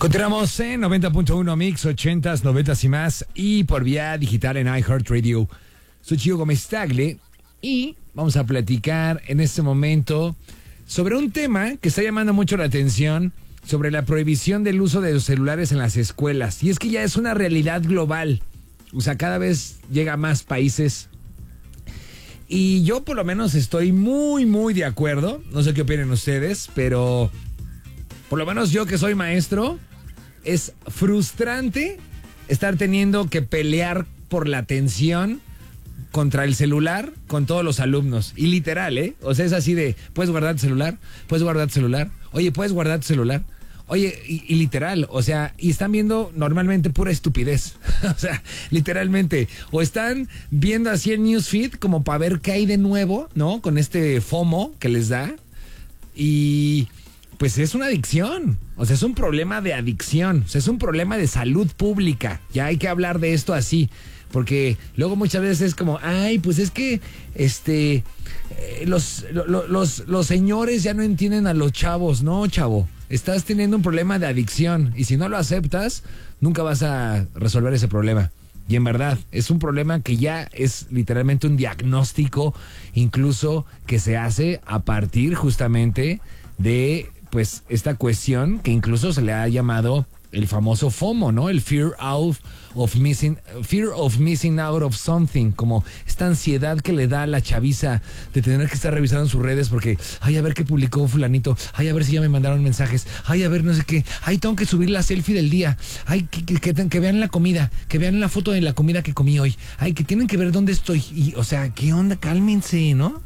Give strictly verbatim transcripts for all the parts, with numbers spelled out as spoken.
Continuamos en noventa punto uno Mix, ochentas, noventas y más, y por vía digital en iHeartRadio. Soy Chio Gómez Tagle y vamos a platicar en este momento sobre un tema que está llamando mucho la atención, sobre la prohibición del uso de los celulares en las escuelas. Y es que ya es una realidad global. O sea, cada vez llega a más países. Y yo por lo menos estoy muy, muy de acuerdo. No sé qué opinen ustedes, pero por lo menos yo que soy maestro, es frustrante estar teniendo que pelear por la atención contra el celular con todos los alumnos. Y literal, ¿eh? O sea, es así de, ¿puedes guardar tu celular? ¿Puedes guardar tu celular? Oye, ¿puedes guardar tu celular? Oye, y, y literal, o sea, y están viendo normalmente pura estupidez. O sea, literalmente. O están viendo así el newsfeed como para ver qué hay de nuevo, ¿no? Con este FOMO que les da. Y pues es una adicción. O sea, es un problema de adicción. O sea, es un problema de salud pública. Ya hay que hablar de esto así. Porque luego muchas veces es como, ay, pues es que este eh, los, lo, los, los señores ya no entienden a los chavos. No, chavo, estás teniendo un problema de adicción y si no lo aceptas, nunca vas a resolver ese problema. Y en verdad, es un problema que ya es literalmente un diagnóstico, incluso que se hace a partir justamente de pues esta cuestión que incluso se le ha llamado el famoso FOMO, ¿no? El fear out of missing, fear of missing out of something, como esta ansiedad que le da a la chaviza de tener que estar revisando sus redes porque, ay, a ver qué publicó fulanito, ay, a ver si ya me mandaron mensajes, ay, a ver no sé qué, ay, tengo que subir la selfie del día, ay, que, que, que, que vean la comida, que vean la foto de la comida que comí hoy, ay, que tienen que ver dónde estoy, y, o sea, ¿qué onda? Cálmense, ¿no?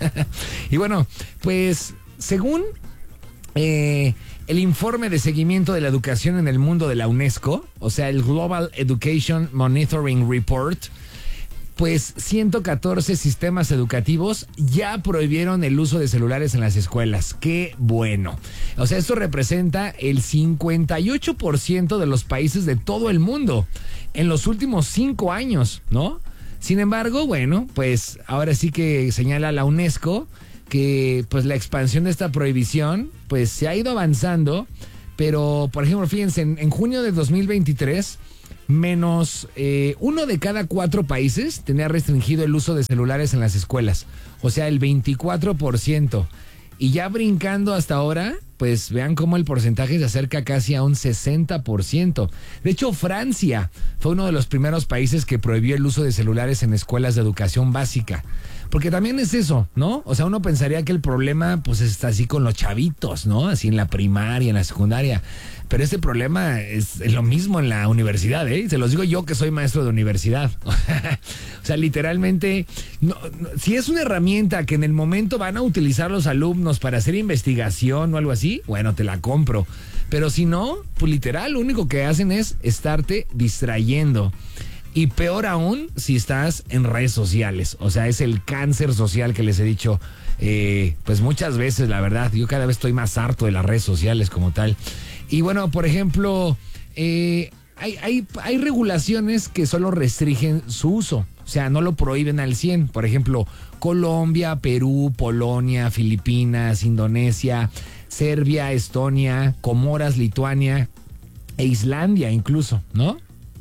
Y bueno, pues, según Eh, el informe de seguimiento de la educación en el mundo de la UNESCO, o sea, el Global Education Monitoring Report, pues ciento catorce sistemas educativos ya prohibieron el uso de celulares en las escuelas. ¡Qué bueno! O sea, esto representa el cincuenta y ocho por ciento de los países de todo el mundo en los últimos cinco años, ¿no? Sin embargo, bueno, pues ahora sí que señala la UNESCO que pues la expansión de esta prohibición pues se ha ido avanzando, pero por ejemplo, fíjense, en, en junio de dos mil veintitrés, menos eh, uno de cada cuatro países tenía restringido el uso de celulares en las escuelas, o sea, el veinticuatro por ciento. Y ya brincando hasta ahora, pues vean cómo el porcentaje se acerca casi a un sesenta por ciento. De hecho, Francia fue uno de los primeros países que prohibió el uso de celulares en escuelas de educación básica. Porque también es eso, ¿no? O sea, uno pensaría que el problema pues está así con los chavitos, ¿no? Así en la primaria, en la secundaria. Pero este problema es, es lo mismo en la universidad, ¿eh? Se los digo yo que soy maestro de universidad. O sea, literalmente, no, no, si es una herramienta que en el momento van a utilizar los alumnos para hacer investigación o algo así, bueno, te la compro. Pero si no, pues literal, lo único que hacen es estarte distrayendo. Y peor aún si estás en redes sociales. O sea, es el cáncer social que les he dicho eh, pues muchas veces, la verdad. Yo cada vez estoy más harto de las redes sociales como tal. Y bueno, por ejemplo, eh, hay, hay, hay regulaciones que solo restringen su uso. O sea, no lo prohíben al cien. Por ejemplo, Colombia, Perú, Polonia, Filipinas, Indonesia, Serbia, Estonia, Comoras, Lituania e Islandia incluso, ¿no?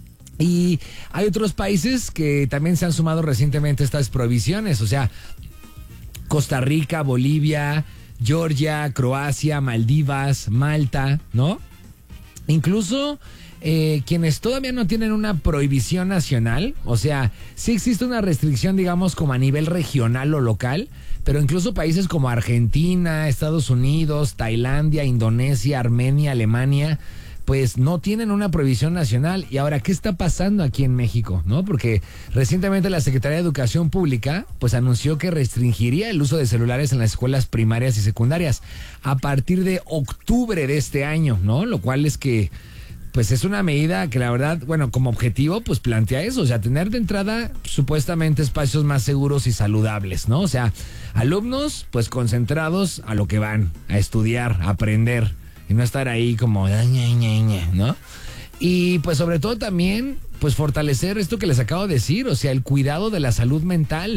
Y hay otros países que también se han sumado recientemente a estas prohibiciones, o sea, Costa Rica, Bolivia, Georgia, Croacia, Maldivas, Malta, ¿no? Incluso eh, quienes todavía no tienen una prohibición nacional, o sea, sí existe una restricción, digamos, como a nivel regional o local, pero incluso países como Argentina, Estados Unidos, Tailandia, Indonesia, Armenia, Alemania, pues no tienen una prohibición nacional. Y ahora, ¿qué está pasando aquí en México? ¿No? Porque recientemente la Secretaría de Educación Pública pues anunció que restringiría el uso de celulares en las escuelas primarias y secundarias a partir de octubre de este año, ¿no? Lo cual es que pues es una medida que la verdad, bueno, como objetivo pues plantea eso, o sea, tener de entrada supuestamente espacios más seguros y saludables, ¿no? O sea, alumnos pues concentrados a lo que van, a estudiar, a aprender, y no estar ahí como, ¿no? Y pues sobre todo también, pues fortalecer esto que les acabo de decir, o sea, el cuidado de la salud mental.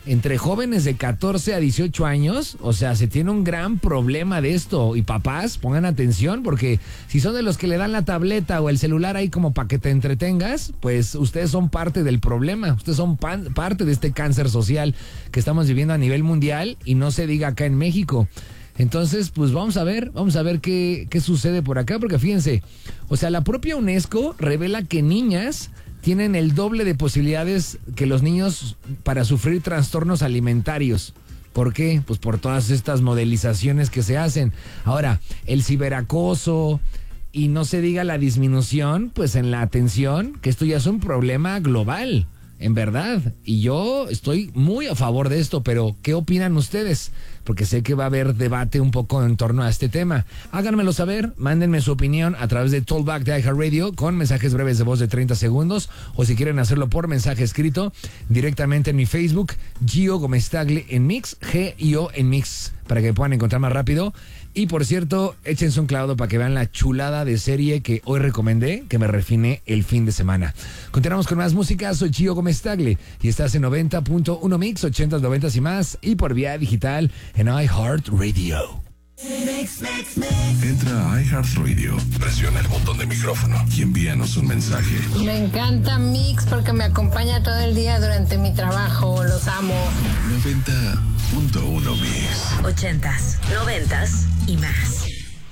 entre jóvenes de catorce a dieciocho años. O sea, se tiene un gran problema de esto. Y papás, pongan atención, porque si son de los que le dan la tableta o el celular ahí como para que te entretengas, pues ustedes son parte del problema. Ustedes son pan, parte de este cáncer social que estamos viviendo a nivel mundial y no se diga acá en México. Entonces, pues vamos a ver, vamos a ver qué, qué sucede por acá, porque fíjense, o sea, la propia UNESCO revela que niñas tienen el doble de posibilidades que los niños para sufrir trastornos alimentarios. ¿Por qué? Pues por todas estas modelizaciones que se hacen. Ahora, el ciberacoso y no se diga la disminución, pues en la atención, que esto ya es un problema global, en verdad. Y yo estoy muy a favor de esto, pero ¿qué opinan ustedes? Porque sé que va a haber debate un poco en torno a este tema. Háganmelo saber, mándenme su opinión a través de Talkback de iHeartRadio con mensajes breves de voz de treinta segundos, o si quieren hacerlo por mensaje escrito directamente en mi Facebook, Gio Gómez Tagle en Mix, G I O en Mix, para que me puedan encontrar más rápido. Y por cierto, échense un clavado para que vean la chulada de serie que hoy recomendé, que me refiné el fin de semana. Continuamos con más música, soy Gio Gómez Tagle y estás en noventa punto uno Mix, ochentas, noventas y más, y por vía digital en iHeartRadio. Mix, mix, mix. Entra a iHeartRadio, presiona el botón de micrófono y envíanos un mensaje. Me encanta Mix porque me acompaña todo el día durante mi trabajo. Los amo. noventa punto uno Mix. Ochentas, noventas y más.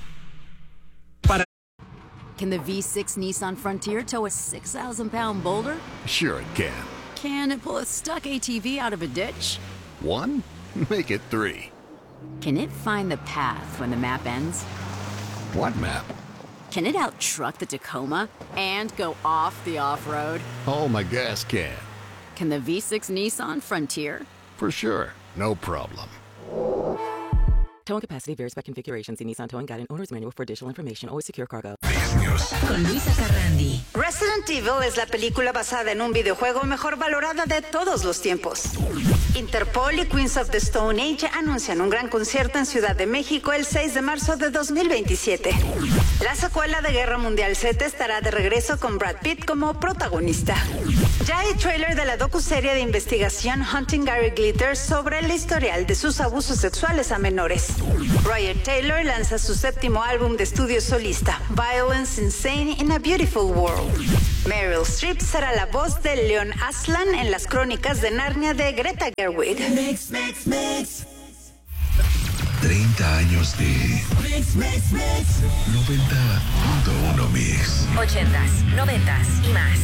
Para. Can the V six Nissan Frontier tow a six thousand pound boulder? Sure it can. Can it pull a stuck A T V out of a ditch? One? Make it three. Can it find the path when the map ends? What map? Can it out-truck the Tacoma and go off the off-road? Oh, my gas can. Can the V six Nissan Frontier? For sure. No problem. Towing capacity varies by configuration. See Nissan Towing Guide and Owner's Manual for additional information. Always secure cargo. Con Luisa Carrandi. Resident Evil es la película basada en un videojuego mejor valorada de todos los tiempos. Interpol y Queens of the Stone Age anuncian un gran concierto en Ciudad de México el seis de marzo de dos mil veintisiete. La secuela de Guerra Mundial Z estará de regreso con Brad Pitt como protagonista. Ya hay trailer de la docuserie de investigación Hunting Gary Glitter sobre el historial de sus abusos sexuales a menores. Roger Taylor lanza su séptimo álbum de estudio solista, Violence Insane in a Beautiful World. Meryl Streep será la voz de Leon Aslan en las crónicas de Narnia de Greta Gerwig. Mix, mix, mix. treinta años de Mix, mix, mix. noventa punto uno Mix. Ochentas, noventas y más.